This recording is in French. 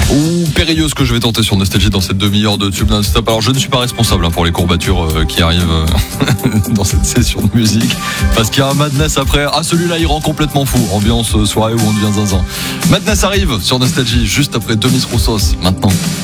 ou périlleuse que je vais tenter sur Nostalgie dans cette demi-heure de tube non-stop. Alors je ne suis pas responsable pour les courbatures qui arrivent dans cette session de musique, parce qu'il y a un Madness après. Ah, celui-là il rend complètement fou, ambiance soirée où on devient zinzin. Madness arrive sur Nostalgie juste après Demis Roussos maintenant.